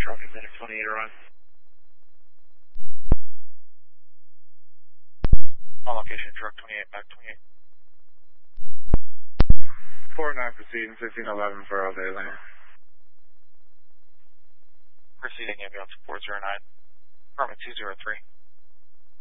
truck at minute 28 around. On location, truck 28, back 28. 49 proceeding, 1511 for all day lane. Proceeding ambulance 409, apartment 203.